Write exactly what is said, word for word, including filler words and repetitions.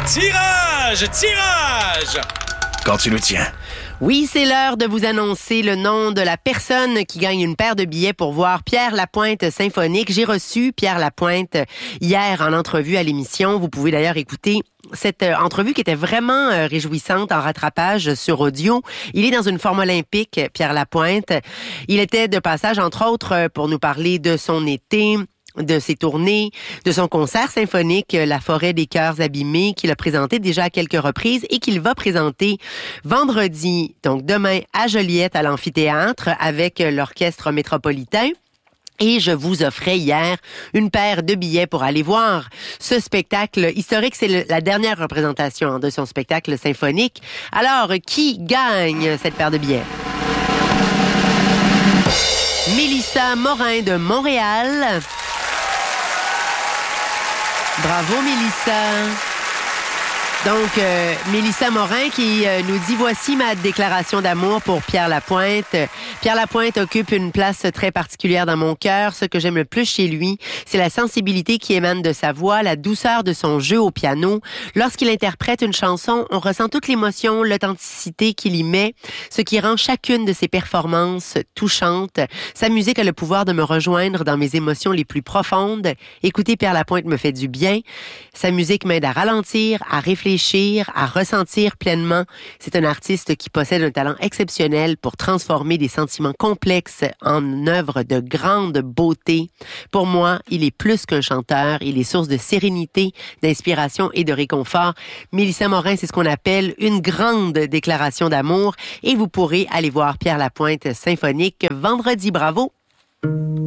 Tirage! Tirage! Quand tu le tiens. Oui, c'est l'heure de vous annoncer le nom de la personne qui gagne une paire de billets pour voir Pierre Lapointe symphonique. J'ai reçu Pierre Lapointe hier en entrevue à l'émission. Vous pouvez d'ailleurs écouter cette entrevue qui était vraiment réjouissante en rattrapage sur audio. Il est dans une forme olympique, Pierre Lapointe. Il était de passage, entre autres, pour nous parler de son été, de ses tournées, de son concert symphonique La Forêt des Cœurs Abîmés qu'il a présenté déjà à quelques reprises et qu'il va présenter vendredi, donc demain à Joliette à l'amphithéâtre avec l'orchestre métropolitain. Et je vous offrais hier une paire de billets pour aller voir ce spectacle historique. C'est le, la dernière représentation de son spectacle symphonique. Alors, qui gagne cette paire de billets? Mélissa Morin de Montréal. Bravo, Mélissa. Donc, euh, Mélissa Morin qui euh, nous dit « Voici ma déclaration d'amour pour Pierre Lapointe. Pierre Lapointe occupe une place très particulière dans mon cœur. Ce que j'aime le plus chez lui, c'est la sensibilité qui émane de sa voix, la douceur de son jeu au piano. Lorsqu'il interprète une chanson, on ressent toute l'émotion, l'authenticité qu'il y met, ce qui rend chacune de ses performances touchantes. Sa musique a le pouvoir de me rejoindre dans mes émotions les plus profondes. Écouter Pierre Lapointe me fait du bien. Sa musique m'aide à ralentir, à réfléchir, à ressentir pleinement. C'est un artiste qui possède un talent exceptionnel pour transformer des sentiments complexes en œuvres de grande beauté. Pour moi, il est plus qu'un chanteur. Il est source de sérénité, d'inspiration et de réconfort. Mélissa Morin, c'est ce qu'on appelle une grande déclaration d'amour. Et vous pourrez aller voir Pierre Lapointe symphonique vendredi. Bravo!